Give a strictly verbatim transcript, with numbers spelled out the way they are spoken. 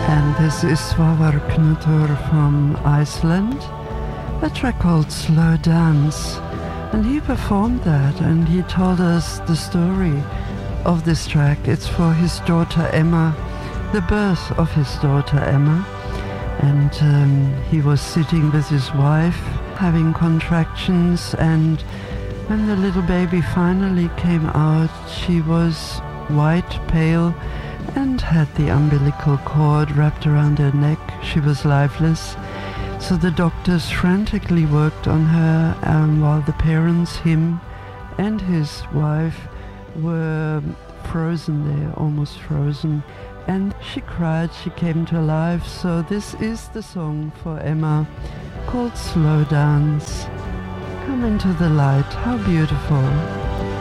And this is Svavar Knútur from Iceland, a track called Slow Dance. And he performed that, and he told us the story of this track. It's for his daughter Emma, the birth of his daughter Emma. And um, he was sitting with his wife, having contractions, and when the little baby finally came out, she was white, pale, and had the umbilical cord wrapped around her neck. She was lifeless. So the doctors frantically worked on her, um, while the parents, him and his wife, were frozen there, almost frozen. And she cried, she came to life. So this is the song for Emma, called Slow Dance. Come into the light, how beautiful.